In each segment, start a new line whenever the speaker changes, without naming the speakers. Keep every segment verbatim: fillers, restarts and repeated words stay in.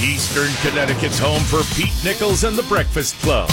Eastern Connecticut's home for Pete Nichols and the Breakfast Club.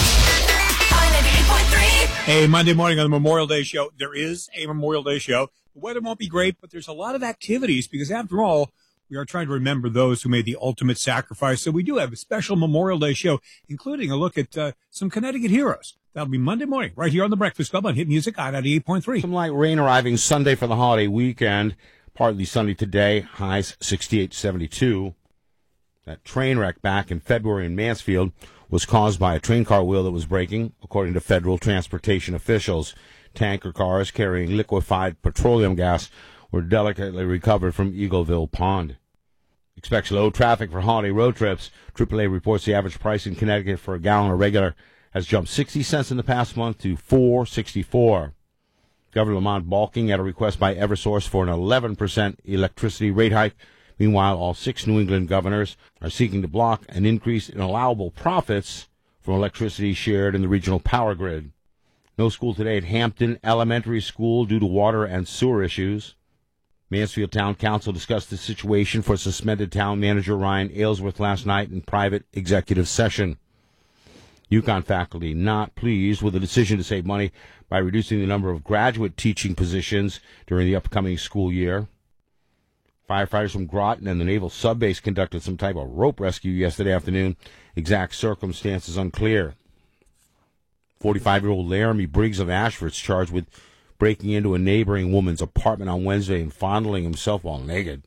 Hey, Monday morning on the Memorial Day show. There is a Memorial Day show. The weather won't be great, but there's a lot of activities because, after all, we are trying to remember those who made the ultimate sacrifice. So we do have a special Memorial Day show, including a look at uh, some Connecticut heroes. That'll be Monday morning, right here on the Breakfast Club on Hit Music I ninety-eight point three.
Some light rain arriving Sunday for the holiday weekend. Partly sunny today, highs sixty-eight, seventy-two. That train wreck back in February in Mansfield was caused by a train car wheel that was breaking, according to federal transportation officials. Tanker cars carrying liquefied petroleum gas were delicately recovered from Eagleville Pond. Expects low traffic for holiday road trips. triple A reports the average price in Connecticut for a gallon of regular has jumped sixty cents in the past month to four sixty-four. Governor Lamont balking at a request by Eversource for an eleven percent electricity rate hike. Meanwhile, all six New England governors are seeking to block an increase in allowable profits from electricity shared in the regional power grid. No school today at Hampton Elementary School due to water and sewer issues. Mansfield Town Council discussed the situation for suspended town manager Ryan Aylesworth last night in private executive session. UConn faculty not pleased with the decision to save money by reducing the number of graduate teaching positions during the upcoming school year. Firefighters from Groton and the Naval Subbase conducted some type of rope rescue yesterday afternoon. Exact circumstances unclear. forty-five-year-old Laramie Briggs of Ashford is charged with breaking into a neighboring woman's apartment on Wednesday and fondling himself while naked.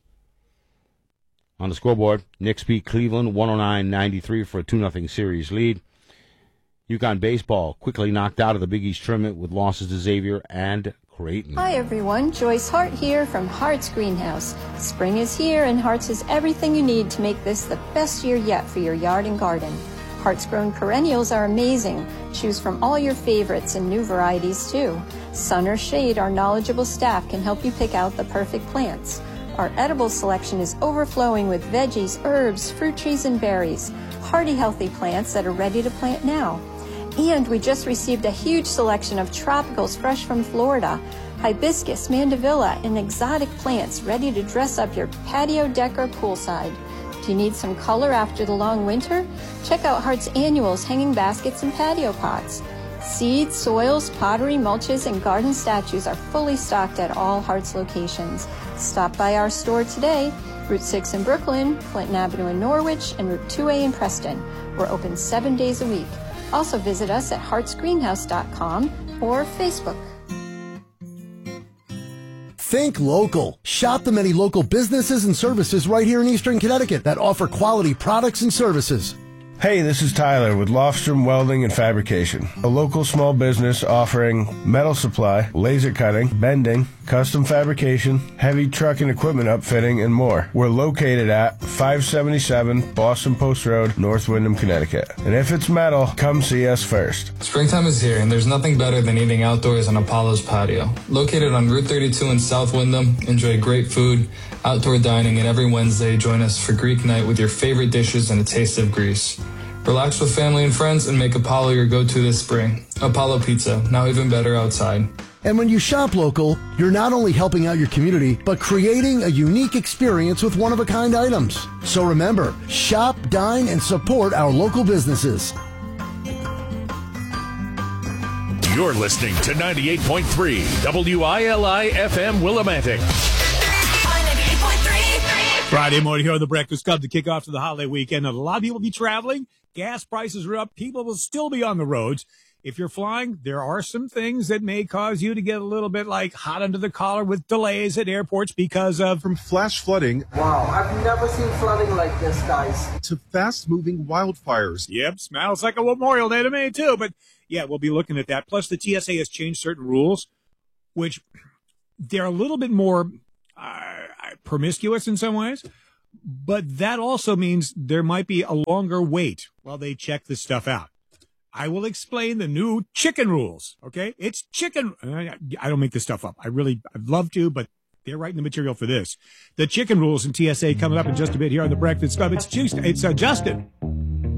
On the scoreboard, Knicks beat Cleveland one oh nine ninety-three for a two nothing series lead. UConn baseball quickly knocked out of the Big East tournament with losses to Xavier and Creighton.
Hi everyone, Joyce Hart here from Hart's Greenhouse. Spring is here and Hart's has everything you need to make this the best year yet for your yard and garden. Hart's grown perennials are amazing. Choose from all your favorites and new varieties too. Sun or shade, our knowledgeable staff can help you pick out the perfect plants. Our edible selection is overflowing with veggies, herbs, fruit trees, and berries. Hardy, healthy plants that are ready to plant now. And we just received a huge selection of tropicals fresh from Florida. Hibiscus, mandevilla, and exotic plants ready to dress up your patio deck or poolside. Do you need some color after the long winter? Check out Hart's annuals, hanging baskets, and patio pots. Seeds, soils, pottery, mulches, and garden statues are fully stocked at all Hart's locations. Stop by our store today, Route six in Brooklyn, Clinton Avenue in Norwich, and Route two A in Preston. We're open seven days a week. Also visit us at harts greenhouse dot com or Facebook.
Think local. Shop the many local businesses and services right here in Eastern Connecticut that offer quality products and services.
Hey, this is Tyler with Lofstrom Welding and Fabrication, a local small business offering metal supply, laser cutting, bending, custom fabrication, heavy truck and equipment upfitting, and more. We're located at five seventy-seven Boston Post Road, North Windham, Connecticut. And if it's metal, come see us first.
Springtime is here, and there's nothing better than eating outdoors on Apollo's patio. Located on Route thirty-two in South Windham, enjoy great food, outdoor dining, and every Wednesday, join us for Greek night with your favorite dishes and a taste of Greece. Relax with family and friends and make Apollo your go-to this spring. Apollo Pizza, now even better outside.
And when you shop local, you're not only helping out your community, but creating a unique experience with one-of-a-kind items. So remember, shop, dine, and support our local businesses.
You're listening to ninety-eight point three W I L I F M Willimantic.
Friday morning here on the Breakfast Club to kick off to the holiday weekend. And a lot of people will be traveling. Gas prices are up. People will still be on the roads. If you're flying, there are some things that may cause you to get a little bit like hot under the collar with delays at airports because of
from flash flooding.
Wow, I've never seen flooding like this, guys.
To fast-moving wildfires.
Yep, smells like a Memorial Day to me too. But yeah, we'll be looking at that. Plus, the T S A has changed certain rules, which they're a little bit more uh, promiscuous in some ways. But that also means there might be a longer wait while they check this stuff out. I will explain the new chicken rules, okay? It's chicken. I don't make this stuff up. I really, I'd love to, but they're writing the material for this. The chicken rules in T S A coming up in just a bit here on the Breakfast Club. It's, it's uh, Justin.